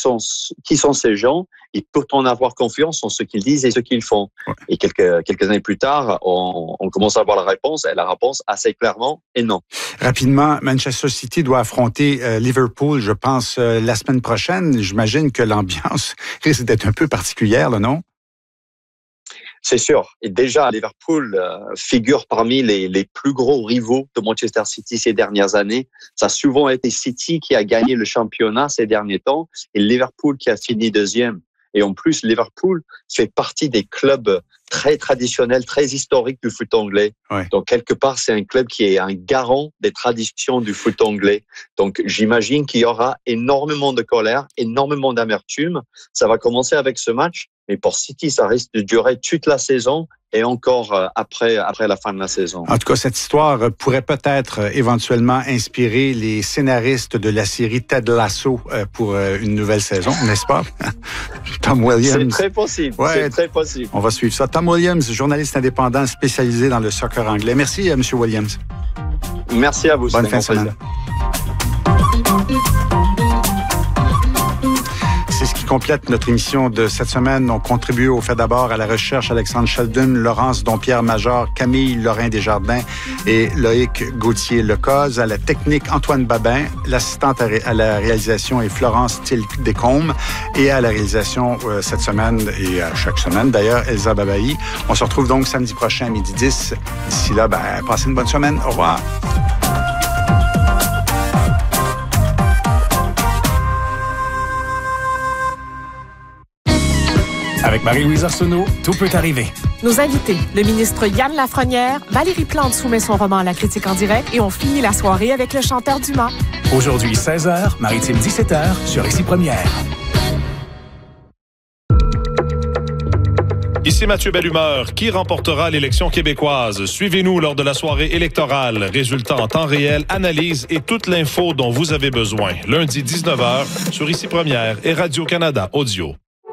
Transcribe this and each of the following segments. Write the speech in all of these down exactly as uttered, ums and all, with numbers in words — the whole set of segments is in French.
sont, qui sont ces gens et peut-on avoir confiance en ce qu'ils disent et ce qu'ils font. Ouais. Et quelques, quelques années plus tard, on, on commence à avoir la réponse et la réponse assez clairement est non. Rapidement, Manchester City doit affronter euh, Liverpool, je pense, euh, la semaine prochaine. J'imagine que l'ambiance risque d'être un peu particulière, là, non? C'est sûr. Et déjà, Liverpool euh, figure parmi les, les plus gros rivaux de Manchester City ces dernières années. Ça a souvent été City qui a gagné le championnat ces derniers temps et Liverpool qui a fini deuxième. Et en plus, Liverpool fait partie des clubs très traditionnels, très historiques du foot anglais. Ouais. Donc, quelque part, c'est un club qui est un garant des traditions du foot anglais. Donc, j'imagine qu'il y aura énormément de colère, énormément d'amertume. Ça va commencer avec ce match. Mais pour City, ça risque de durer toute la saison et encore après, après la fin de la saison. En tout cas, cette histoire pourrait peut-être éventuellement inspirer les scénaristes de la série Ted Lasso pour une nouvelle saison, n'est-ce pas? Tom Williams. C'est très possible. Ouais, c'est très possible. On va suivre ça. Tom Williams, journaliste indépendant spécialisé dans le soccer anglais. Merci, M. Williams. Merci à vous. Bonne fin de semaine. C'est ce qui complète notre émission de cette semaine. On contribue au fait d'abord à la recherche Alexandre Sheldon, Laurence Dompierre-Major, Camille Lorrain-Desjardins et Loïc Gauthier-Lecoz. À la technique, Antoine Babin. L'assistante à la réalisation est Florence Thiel-Descombes. Et à la réalisation euh, cette semaine et à chaque semaine d'ailleurs, Elsa Babaï. On se retrouve donc samedi prochain à midi dix. D'ici là, ben, passez une bonne semaine. Au revoir. Avec Marie-Louise Arsenault, tout peut arriver. Nos invités, le ministre Yann Lafrenière, Valérie Plante soumet son roman à la critique en direct et on finit la soirée avec le chanteur Dumas. Aujourd'hui, seize heures, Maritime dix-sept heures, sur Ici Première. Ici Mathieu Bellumeur. Qui remportera l'élection québécoise? Suivez-nous lors de la soirée électorale. Résultats en temps réel, analyse et toute l'info dont vous avez besoin. Lundi dix-neuf heures, sur Ici Première et Radio-Canada Audio.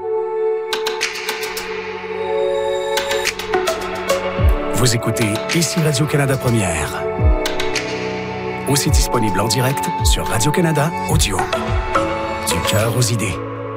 Vous écoutez Ici Radio-Canada Première. Aussi disponible en direct sur Radio-Canada Audio. Du cœur aux idées.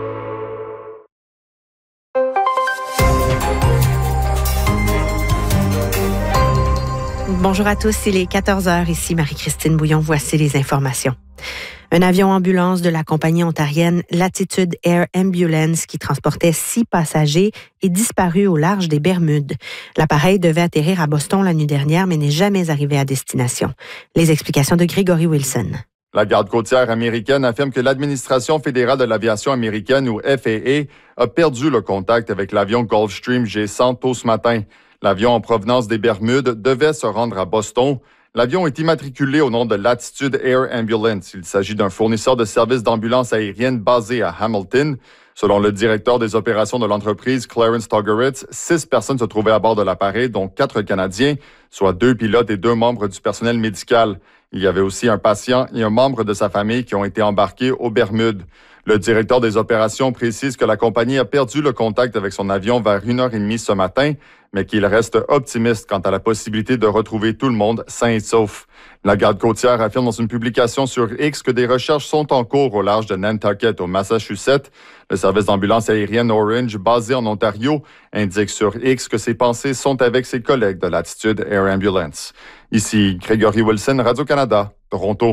Bonjour à tous, il est quatorze heures. Ici Marie-Christine Bouillon. Voici les informations. Un avion ambulance de la compagnie ontarienne Latitude Air Ambulance qui transportait six passagers est disparu au large des Bermudes. L'appareil devait atterrir à Boston la nuit dernière, mais n'est jamais arrivé à destination. Les explications de Grégory Wilson. La garde côtière américaine affirme que l'Administration fédérale de l'aviation américaine, ou F A A, a perdu le contact avec l'avion Gulfstream G cent tôt ce matin. L'avion en provenance des Bermudes devait se rendre à Boston. L'avion est immatriculé au nom de Latitude Air Ambulance. Il s'agit d'un fournisseur de services d'ambulance aérienne basé à Hamilton. Selon le directeur des opérations de l'entreprise, Clarence Togeritz, six personnes se trouvaient à bord de l'appareil, dont quatre Canadiens, soit deux pilotes et deux membres du personnel médical. Il y avait aussi un patient et un membre de sa famille qui ont été embarqués aux Bermudes. Le directeur des opérations précise que la compagnie a perdu le contact avec son avion vers une heure trente ce matin, mais qu'il reste optimiste quant à la possibilité de retrouver tout le monde sain et sauf. La garde côtière affirme dans une publication sur X que des recherches sont en cours au large de Nantucket, au Massachusetts. Le service d'ambulance aérienne Orange, basé en Ontario, indique sur X que ses pensées sont avec ses collègues de Latitude Air Ambulance. Ici Grégory Wilson, Radio-Canada, Toronto.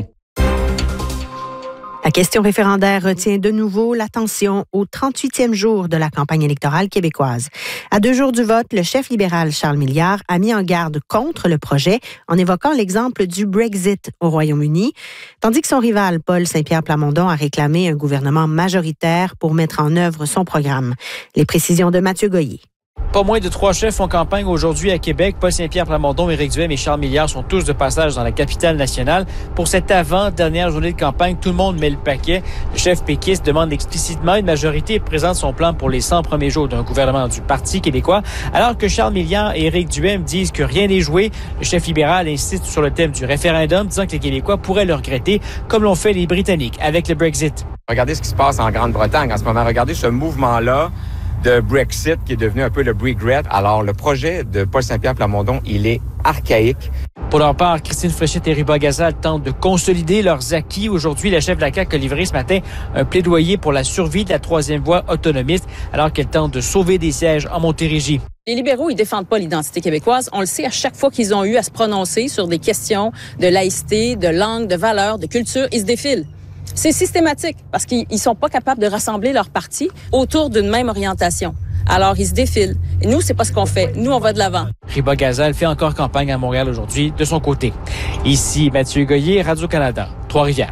La question référendaire retient de nouveau l'attention au trente-huitième jour de la campagne électorale québécoise. À deux jours du vote, le chef libéral Charles Milliard a mis en garde contre le projet en évoquant l'exemple du Brexit au Royaume-Uni, tandis que son rival Paul Saint-Pierre Plamondon a réclamé un gouvernement majoritaire pour mettre en œuvre son programme. Les précisions de Mathieu Goyer. Pas moins de trois chefs en campagne aujourd'hui à Québec. Paul Saint-Pierre Plamondon, Éric Duhaime et Charles Milliard sont tous de passage dans la capitale nationale. Pour cette avant-dernière journée de campagne, tout le monde met le paquet. Le chef péquiste demande explicitement une majorité et présente son plan pour les cent premiers jours d'un gouvernement du Parti québécois. Alors que Charles Milliard et Éric Duhaime disent que rien n'est joué, le chef libéral insiste sur le thème du référendum, disant que les Québécois pourraient le regretter, comme l'ont fait les Britanniques avec le Brexit. Regardez ce qui se passe en Grande-Bretagne en ce moment. Regardez ce mouvement-là de Brexit qui est devenu un peu le Brexit. Alors, le projet de Paul Saint-Pierre Plamondon, il est archaïque. Pour leur part, Christine Fréchette et Riba Gazal tentent de consolider leurs acquis. Aujourd'hui, la chef de la C A Q a livré ce matin un plaidoyer pour la survie de la troisième voie autonomiste alors qu'elle tente de sauver des sièges en Montérégie. Les libéraux, ils défendent pas l'identité québécoise. On le sait, à chaque fois qu'ils ont eu à se prononcer sur des questions de laïcité, de langue, de valeurs, de culture, ils se défilent. C'est systématique parce qu'ils ne sont pas capables de rassembler leur parti autour d'une même orientation. Alors, ils se défilent. Et nous, c'est pas ce qu'on fait. Nous, on va de l'avant. Riba Gazal fait encore campagne à Montréal aujourd'hui de son côté. Ici, Mathieu Goyer, Radio-Canada, Trois-Rivières.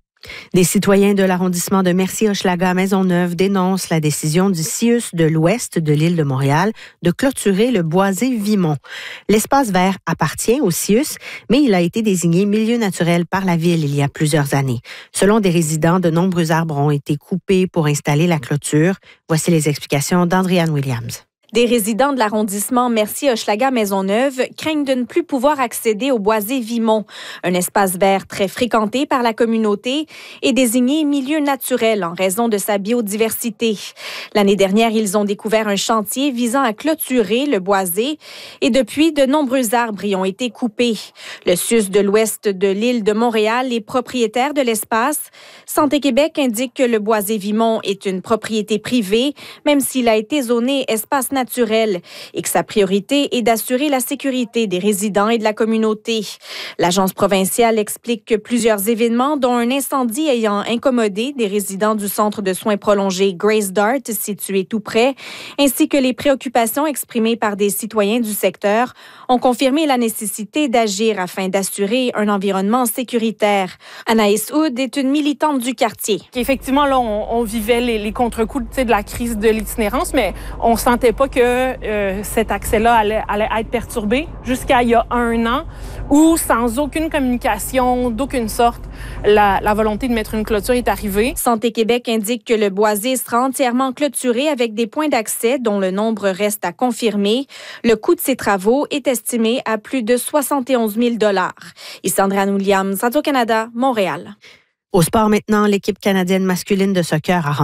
Des citoyens de l'arrondissement de Mercier-Hochelaga-Maisonneuve dénoncent la décision du C I U S de l'ouest de l'île de Montréal de clôturer le boisé Vimont. L'espace vert appartient au C I U S, mais il a été désigné milieu naturel par la ville il y a plusieurs années. Selon des résidents, de nombreux arbres ont été coupés pour installer la clôture. Voici les explications d'Andréane Williams. Des résidents de l'arrondissement Mercier-Hochelaga-Maisonneuve craignent de ne plus pouvoir accéder au boisé Vimont, un espace vert très fréquenté par la communauté et désigné milieu naturel en raison de sa biodiversité. L'année dernière, ils ont découvert un chantier visant à clôturer le boisé et depuis, de nombreux arbres y ont été coupés. Le C I U S de l'ouest de l'île de Montréal est propriétaire de l'espace. Santé Québec indique que le boisé Vimont est une propriété privée, même s'il a été zoné espace naturel. naturel et que sa priorité est d'assurer la sécurité des résidents et de la communauté. L'agence provinciale explique que plusieurs événements, dont un incendie ayant incommodé des résidents du centre de soins prolongés Grace Dart, situé tout près, ainsi que les préoccupations exprimées par des citoyens du secteur, ont confirmé la nécessité d'agir afin d'assurer un environnement sécuritaire. Anaïs Hood est une militante du quartier. Effectivement, là, on, on vivait les, les contre-coups de la crise de l'itinérance, mais on sentait pas que euh, cet accès-là allait, allait être perturbé jusqu'à il y a un an où, sans aucune communication d'aucune sorte, la, la volonté de mettre une clôture est arrivée. Santé Québec indique que le boisé sera entièrement clôturé avec des points d'accès dont le nombre reste à confirmer. Le coût de ces travaux est estimé à plus de soixante et onze mille dollars. Ici Andréane Williams, Radio-Canada, Montréal. Au sport maintenant, l'équipe canadienne masculine de soccer a